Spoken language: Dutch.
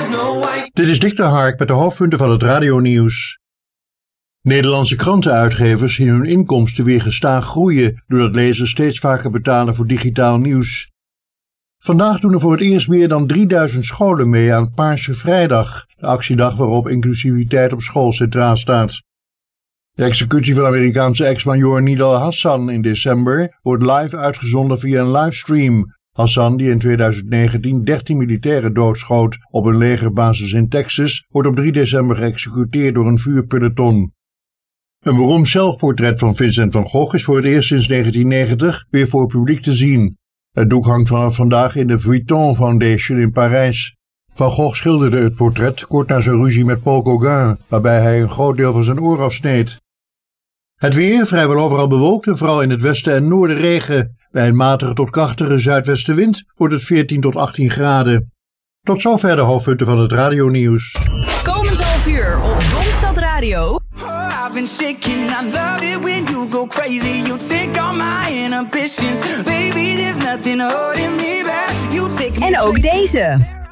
Dit is Dick de Hark met de hoofdpunten van het radionieuws. Nederlandse krantenuitgevers zien hun inkomsten weer gestaag groeien, doordat lezers steeds vaker betalen voor digitaal nieuws. Vandaag doen er voor het eerst meer dan 3000 scholen mee aan Paarse Vrijdag, de actiedag waarop inclusiviteit op school centraal staat. De executie van Amerikaanse ex-majoor Nidal Hassan in december wordt live uitgezonden via een livestream. Hassan, die in 2019 13 militairen doodschoot op een legerbasis in Texas, wordt op 3 december geëxecuteerd door een vuurpeloton. Een beroemd zelfportret van Vincent van Gogh is voor het eerst sinds 1990 weer voor het publiek te zien. Het doek hangt vanaf vandaag in de Vuitton Foundation in Parijs. Van Gogh schilderde het portret kort na zijn ruzie met Paul Gauguin, waarbij hij een groot deel van zijn oor afsneed. Het weer vrijwel overal bewolkt en vooral in het westen en noorden regen. Bij een matige tot krachtige zuidwestenwind wordt het 14 tot 18 graden. Tot zover de hoofdpunten van het radionieuws. Komend half uur op Domstad Radio. I've been shaking, I love it when you go crazy. You take all my inhibitions. Baby, there's nothing holding me back. You take me. En ook deze.